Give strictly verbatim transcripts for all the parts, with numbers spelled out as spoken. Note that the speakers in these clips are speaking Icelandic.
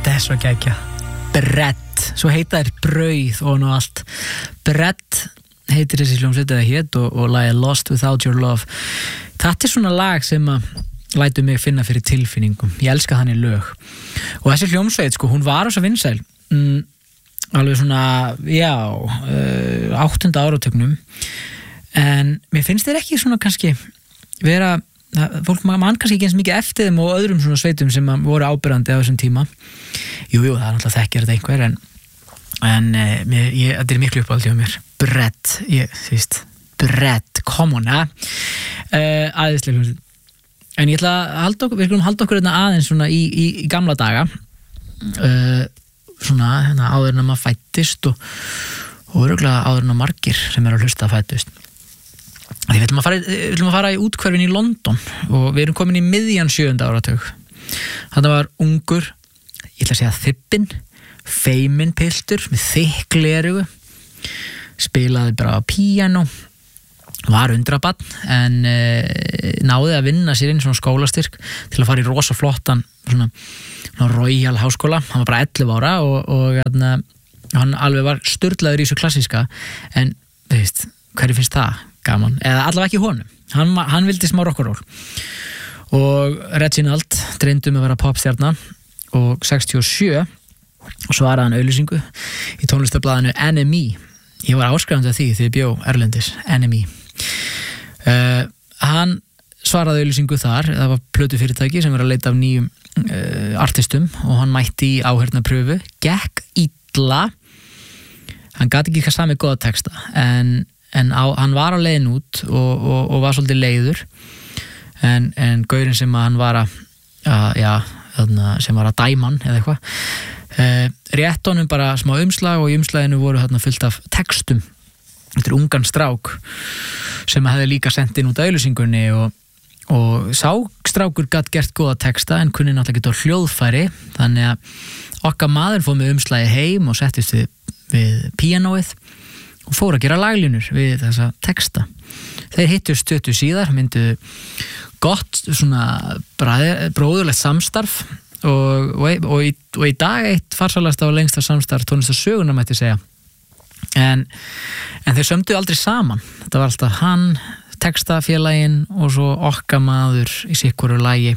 þetta er svo geggjað. Bread, svo heita þér brauð og nú allt. Bread heitir þessi hljómsveit eða hét og, og lagið Lost Without Your Love. Þetta er svona lag sem að lætur mig finna fyrir tilfinningum. Ég elska þannig lög. Og þessi hljómsveit, sko, hún var svo vinsæl mm, alveg svona, já, uh, áttunda áratögnum. En mér finnst þeir ekki svona kannski vera, fólk mann kannski ekki eins mikið eftir þeim og öðrum svona sveitum sem voru ábyrrandi á þessum tíma. Jú, jú, það er náttúrulega þekkir þetta einhver, en, en mér, ég, þetta er miklu uppáhaldi á mér. Bread, ég, þú veist, bread, come on, ja? Uh, aðeinslega hljómsveit. En ég ætla að halda okkur, við skulum halda okkur hérna aðeins svona í, í, í gamla daga, uh, svona hérna, áður en að maður fættist og, og örugglega áður en að margir sem eru að hlusta að fættist. Því við ætlum að fara, við ætlum að fara í úthverfin í London og við erum komin í miðjan sjöunda áratug. Þetta var ungur, ég ætla að segja þibbinn, feiminn piltur með þykk glerugu, spilaði bara á píanó, var undrabarn en e, náði að vinna sér inn svona skólastyrk til að fara í rosa flottan svona, svona Royal háskóla. Hann var bara ellefu ára og, og hérna, hann alveg var sturlaður í þessu klassíska, en þú veist, hverju finnst það gaman? Eða allavega ekki honum. Hann, hann vildi smá rock'n'roll. Og Reginald dreymdi um að vera popstjarna og sextíu og sjö og svaraði hann auglýsingu í tónlistarblaðinu N M E. Ég var áskrifandi af því þegar ég bjó erlendis, N M E. Uh, hann svaraði auglýsingu þar, það var plötufyrirtæki sem var að leita af nýjum uh, artistum og hann mætti í áheyrnarpröfu, gekk illa, hann gat ekki sami góða texta, en, en á, hann var á leiðin út og, og, og var svolítið leiður, en, en gaurinn sem hann var að, að já, þarna, sem var að dæma hann eða eitthvað, uh, rétt honum bara smá umslag og í umslaginu voru þarna fullt af textum. Þetta er ungan strák sem hefði líka sendt inn út af auglýsingunni og, og sá strákur gat gert góða texta en kunni náttúrulega ekki á hljóðfæri, þannig að okkar maður fór með umslagi heim og settist við, við píanóið og fór að gera laglínur við þessa texta. Þeir hittu stötu síðar, myndu gott svona bróðurlegt samstarf og, og, og, í, og í dag eitt farsalasta og lengsta samstarf tónlistarsögunnar mætti segja. En, en þeir sömdu aldrei saman. Þetta var alltaf hann, textafélaginn og svo okkar maður í sikkoru lagi.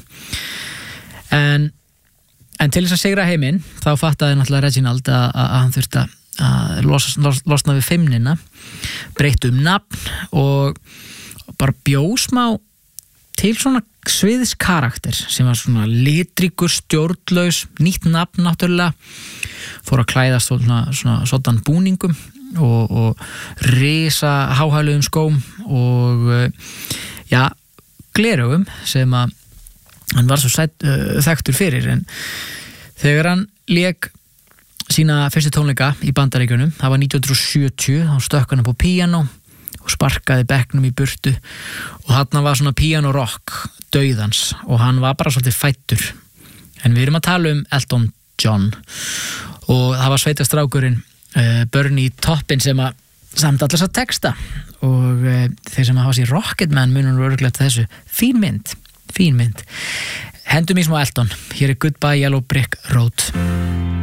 En, en til þess að sigra heiminn þá fattaði náttúrulega Reginald að, að, að hann þurfti að los, los, losna við feimnina, breytti um nafn og bara bjó smá til svona sviðiskarakter sem var svona litríkur, stjórnlaus, nýtt nafn náttúrulega, fór að klæðast svona, svona svona búningum og, og risa háhæluðum skóm og já, glerugum sem að hann var svo sætt, uh, þekktur fyrir, en þegar hann lék sína fyrstu tónleika í Bandaríkjunum, það var nítján hundruð og sjötíu, þá stökk hann upp á píanó og sparkaði bekknum í burtu og þarna var svona píanó rock dauðans og hann var bara svolítið fættur. En við erum að tala um Elton John og það var sveitastrákurinn uh, Bernie Taupin sem að samt allir þess að texta og uh, þeir sem að hafa sér Rocketman munum örgulegt þessu. Fín mynd, fín mynd. Hendum í smá Elton. Hér er Goodbye Yellow Brick Road.